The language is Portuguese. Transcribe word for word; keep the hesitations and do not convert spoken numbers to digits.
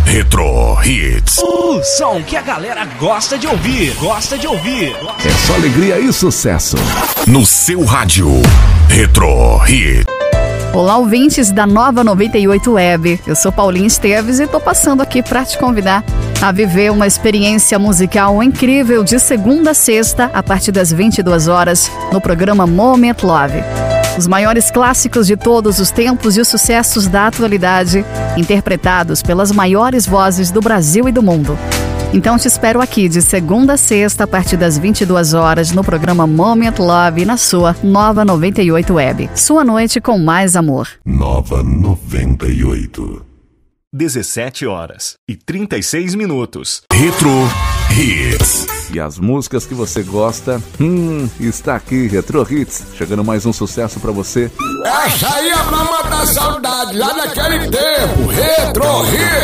Retro Hits. O som que a galera gosta de ouvir, gosta de ouvir. Gosta... É só alegria e sucesso. No seu rádio, Retro Hits. Olá, ouvintes da Nova noventa e oito Web. Eu sou Paulinha Esteves e tô passando aqui para te convidar a viver uma experiência musical incrível de segunda a sexta, a partir das vinte e duas horas, no programa Moment Love. Os maiores clássicos de todos os tempos e os sucessos da atualidade, interpretados pelas maiores vozes do Brasil e do mundo. Então te espero aqui de segunda a sexta, a partir das vinte e duas horas, no programa Moment Love, na sua Nova noventa e oito Web. Sua noite com mais amor. Nova noventa e oito. dezessete horas e trinta e seis minutos. Retro Hits. E as músicas que você gosta, hum, está aqui, Retro Hits. Chegando mais um sucesso pra você. Essa aí é pra matar saudade lá naquele tempo. Retro Hits.